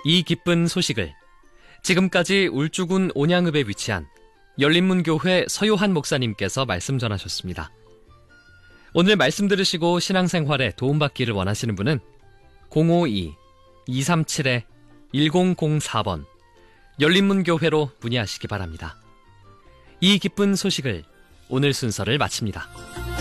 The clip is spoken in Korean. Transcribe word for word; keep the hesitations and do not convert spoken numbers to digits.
이 기쁜 소식을 지금까지 울주군 온양읍에 위치한 열린문교회 서요한 목사님께서 말씀 전하셨습니다. 오늘 말씀 들으시고 신앙생활에 도움받기를 원하시는 분은 공오이 이삼칠 일공공사 번 열린문교회로 문의하시기 바랍니다. 이 기쁜 소식을 오늘 순서를 마칩니다.